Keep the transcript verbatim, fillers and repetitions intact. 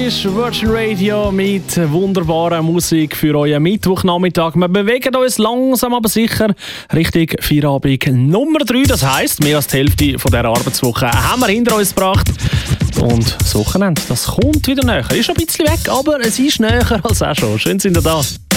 Ist Virgin Radio mit wunderbarer Musik für euren Mittwochnachmittag. Wir bewegen uns langsam aber sicher Richtung Feierabend Nummer drei. Das heisst, mehr als die Hälfte von dieser Arbeitswoche haben wir hinter uns gebracht. Und das Wochenende, das kommt wieder näher. Ist schon ein bisschen weg, aber es ist näher als auch schon. Schön sind ihr da.